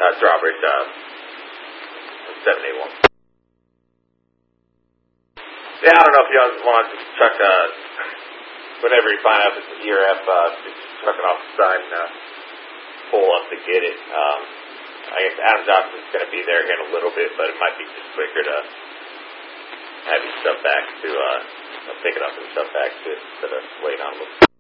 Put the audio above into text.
Robert, 781. Yeah, I don't know if you want to truck, whenever you find out if it's an ERF, just truck it off the side and pull up to get it. I guess Adam Johnson's going to be there here in a little bit, but it might be just quicker to have you stuff back to pick it up and stuff back to instead of waiting on them.